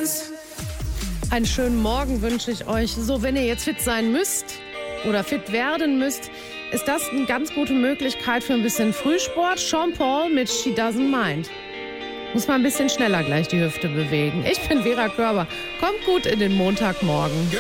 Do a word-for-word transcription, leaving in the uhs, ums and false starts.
Tschüss. Einen schönen Morgen wünsche ich euch. So, wenn ihr jetzt fit sein müsst oder fit werden müsst, ist das eine ganz gute Möglichkeit für ein bisschen Frühsport. Sean Paul mit She Doesn't Mind. Muss man ein bisschen schneller gleich die Hüfte bewegen. Ich bin Vera Körber. Kommt gut in den Montagmorgen.